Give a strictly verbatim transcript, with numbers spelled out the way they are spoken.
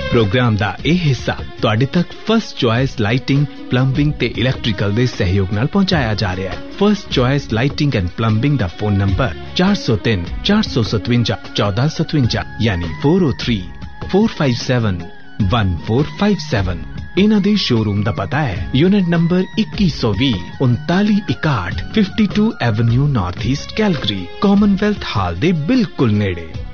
Programme दा यह हिस्सा तुहाडे तक फर्स्ट चॉइस लाइटिंग प्लंबिंग ते इलैक्ट्रिकल दे सहयोग नाल पहुंचाया जा रहा है। First choice lighting and plumbing दा फोन नंबर चार सौ तीन चार सौ सतवंजा चौदह सतवंजा यानी four O three four five seven one four five seven. इन्हां दे शोरूम दा पता है यूनिट नंबर इक्की सौ भी उनताली इकाठ fifty two avenue north east Calgary, Commonwealth हाल दे बिल्कुल नेड़े।